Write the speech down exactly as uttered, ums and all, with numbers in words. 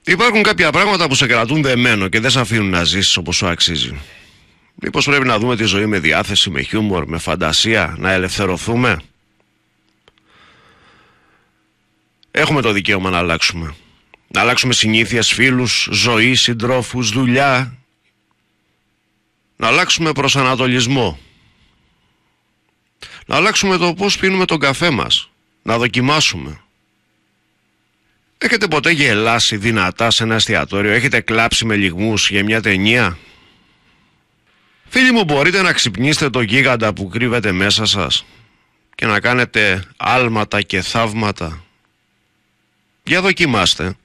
Υπάρχουν κάποια πράγματα που σε κρατούν δεμένο και δεν σε αφήνουν να ζήσεις όπως σου αξίζει. Μήπως πρέπει να δούμε τη ζωή με διάθεση, με χιούμορ, με φαντασία, να ελευθερωθούμε? Έχουμε το δικαίωμα να αλλάξουμε. Να αλλάξουμε συνήθειες, φίλους, ζωή, συντρόφους, δουλειά. Να αλλάξουμε προσανατολισμό. Να αλλάξουμε το πώς πίνουμε τον καφέ μας. Να δοκιμάσουμε. Έχετε ποτέ γελάσει δυνατά σε ένα εστιατόριο? Έχετε κλάψει με λυγμούς για μια ταινία? Φίλοι μου, μπορείτε να ξυπνήσετε το γίγαντα που κρύβεται μέσα σας και να κάνετε άλματα και θαύματα? Για δοκιμάστε.